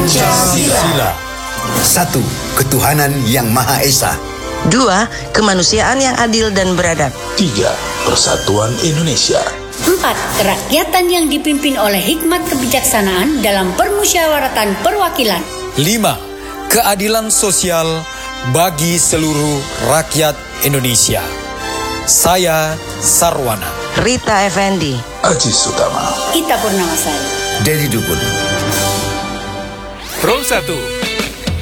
Pancasila. 1. Ketuhanan yang Maha Esa. 2. Kemanusiaan yang adil dan beradab. 3. Persatuan Indonesia. 4. Kerakyatan yang dipimpin oleh hikmat kebijaksanaan dalam permusyawaratan perwakilan. 5. Keadilan sosial bagi seluruh rakyat Indonesia. Saya Sarwana. Rita Effendi. Aji Sutama. Ita Purnamasari. Dedi Dukun. Pro 1